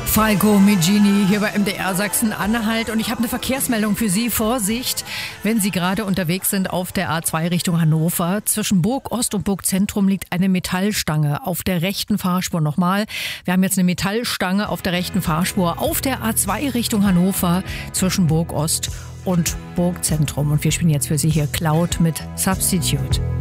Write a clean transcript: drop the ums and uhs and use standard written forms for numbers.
Falco Migini hier bei MDR Sachsen-Anhalt und ich habe eine Verkehrsmeldung für Sie. Vorsicht, wenn Sie gerade unterwegs sind auf der A2 Richtung Hannover. Zwischen Burg Ost und Burg Zentrum liegt eine Metallstange auf der rechten Fahrspur. Nochmal, wir haben jetzt eine Metallstange auf der rechten Fahrspur auf der A2 Richtung Hannover zwischen Burg Ost und Burg Zentrum. Und wir spielen jetzt für Sie hier Cloud mit Substitute.